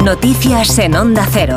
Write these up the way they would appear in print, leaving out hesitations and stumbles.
Noticias en Onda Cero.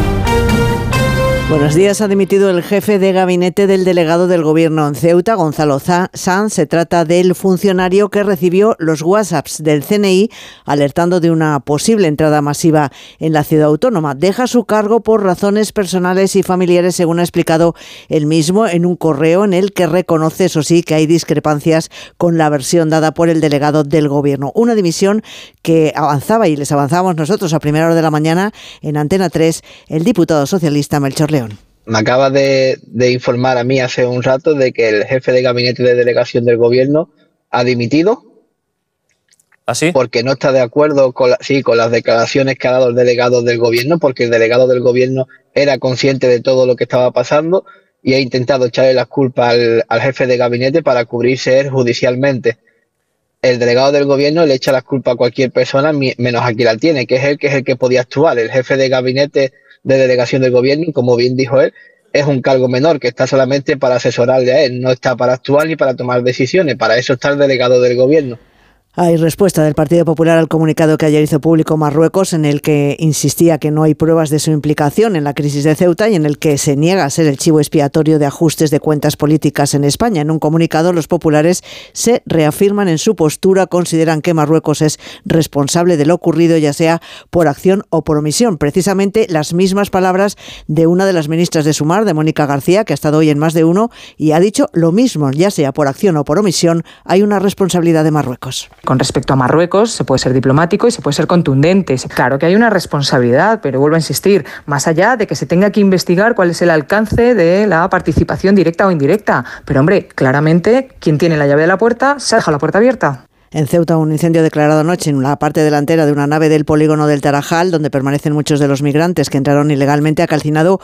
Buenos días. Ha dimitido el jefe de gabinete del delegado del Gobierno en Ceuta, Gonzalo Sanz. Se trata del funcionario que recibió los WhatsApps del CNI alertando de una posible entrada masiva en la ciudad autónoma. Deja su cargo por razones personales y familiares, según ha explicado él mismo en un correo en el que reconoce, eso sí, que hay discrepancias con la versión dada por el delegado del Gobierno. Una dimisión que avanzaba, y les avanzábamos nosotros a primera hora de la mañana en Antena 3, el diputado socialista Melchor León. Me acaba de informar a mí hace un rato de que el jefe de gabinete de delegación del Gobierno ha dimitido. ¿Ah, sí? Porque no está de acuerdo con las declaraciones que ha dado el delegado del Gobierno, porque el delegado del Gobierno era consciente de todo lo que estaba pasando y ha intentado echarle las culpas al jefe de gabinete para cubrirse él judicialmente. El delegado del Gobierno le echa las culpas a cualquier persona menos a quien la tiene, que es el que podía actuar. El jefe de gabinete de delegación del Gobierno, y como bien dijo él, es un cargo menor que está solamente para asesorarle a él, no está para actuar ni para tomar decisiones. Para eso está el delegado del Gobierno. Hay respuesta del Partido Popular al comunicado que ayer hizo público Marruecos, en el que insistía que no hay pruebas de su implicación en la crisis de Ceuta y en el que se niega a ser el chivo expiatorio de ajustes de cuentas políticas en España. En un comunicado, los populares se reafirman en su postura, consideran que Marruecos es responsable de lo ocurrido, ya sea por acción o por omisión. Precisamente las mismas palabras de una de las ministras de Sumar, de Mónica García, que ha estado hoy en Más de Uno, y ha dicho lo mismo, ya sea por acción o por omisión, hay una responsabilidad de Marruecos. Con respecto a Marruecos, se puede ser diplomático y se puede ser contundente. Claro que hay una responsabilidad, pero vuelvo a insistir, más allá de que se tenga que investigar cuál es el alcance de la participación directa o indirecta. Pero, hombre, claramente, quien tiene la llave de la puerta, se ha dejado la puerta abierta. En Ceuta, un incendio declarado anoche en la parte delantera de una nave del polígono del Tarajal, donde permanecen muchos de los migrantes que entraron ilegalmente, ha calcinado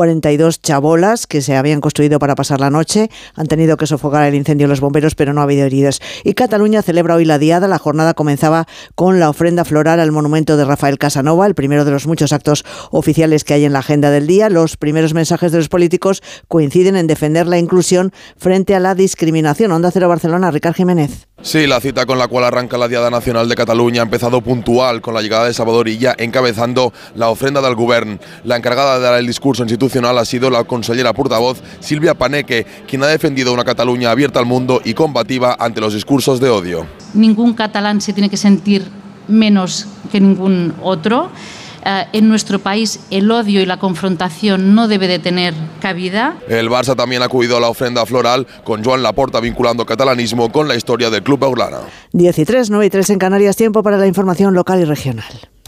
42 chabolas que se habían construido para pasar la noche. Han tenido que sofocar el incendio los bomberos, pero no ha habido heridos. Y Cataluña celebra hoy la Diada. La jornada comenzaba con la ofrenda floral al monumento de Rafael Casanova, el primero de los muchos actos oficiales que hay en la agenda del día. Los primeros mensajes de los políticos coinciden en defender la inclusión frente a la discriminación. Onda Cero Barcelona, Ricard Jiménez. Sí, la cita con la cual arranca la Diada Nacional de Cataluña ha empezado puntual con la llegada de Salvador Illa encabezando la ofrenda del Govern. La encargada de dar el discurso institucional ha sido la consellera portavoz Sílvia Paneque, quien ha defendido una Cataluña abierta al mundo y combativa ante los discursos de odio. Ningún catalán se tiene que sentir menos que ningún otro. En nuestro país el odio y la confrontación no debe de tener cabida. El Barça también ha acudido a la ofrenda floral con Joan Laporta vinculando catalanismo con la historia del club blaugrana. 10:03, 9:03 en Canarias, tiempo para la información local y regional.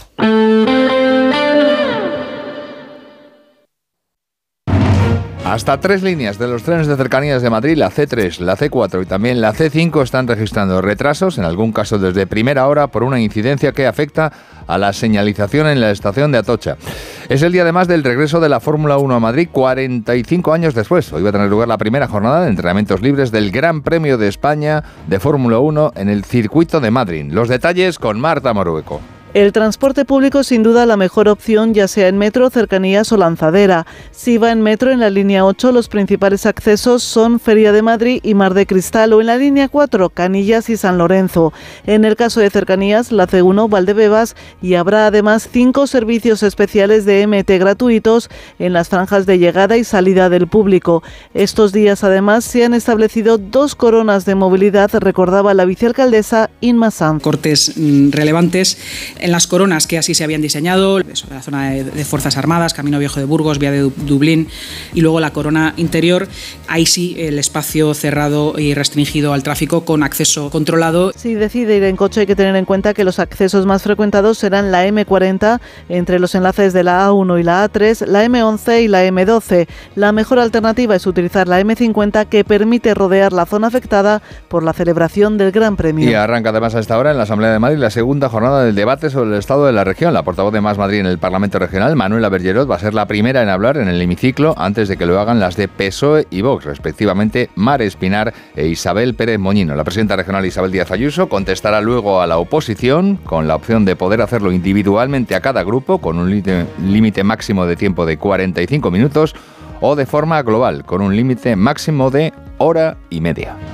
Hasta 3 líneas de los trenes de cercanías de Madrid, la C3, la C4 y también la C5 están registrando retrasos, en algún caso desde primera hora, por una incidencia que afecta a la señalización en la estación de Atocha. Es el día además del regreso de la Fórmula 1 a Madrid 45 años después. Hoy va a tener lugar la primera jornada de entrenamientos libres del Gran Premio de España de Fórmula 1 en el circuito de Madrid. Los detalles con Marta Morueco. El transporte público sin duda la mejor opción, ya sea en metro, cercanías o lanzadera. Si va en metro, en la línea 8 los principales accesos son Feria de Madrid y Mar de Cristal, o en la línea 4 Canillas y San Lorenzo. En el caso de cercanías, la C1 Valdebebas, y habrá además 5 servicios especiales de MT gratuitos en las franjas de llegada y salida del público. Estos días además se han establecido 2 coronas de movilidad, recordaba la vicealcaldesa Inma Sanz. Cortes relevantes en las coronas que así se habían diseñado, sobre la zona de Fuerzas Armadas, Camino Viejo de Burgos, Vía de Dublín, y luego la corona interior, ahí sí el espacio cerrado y restringido al tráfico con acceso controlado. Si decide ir en coche hay que tener en cuenta que los accesos más frecuentados serán la M40 entre los enlaces de la A1 y la A3, la M11 y la M12. La mejor alternativa es utilizar la M50, que permite rodear la zona afectada por la celebración del Gran Premio. Y arranca además a esta hora en la Asamblea de Madrid la segunda jornada del debate sobre el estado de la región. La portavoz de Más Madrid en el Parlamento Regional, Manuela Bergerot, va a ser la primera en hablar en el hemiciclo antes de que lo hagan las de PSOE y Vox, respectivamente Mar Espinar e Isabel Pérez Moñino. La presidenta regional Isabel Díaz Ayuso contestará luego a la oposición con la opción de poder hacerlo individualmente a cada grupo con un límite máximo de tiempo de 45 minutos o de forma global con un límite máximo de hora y media.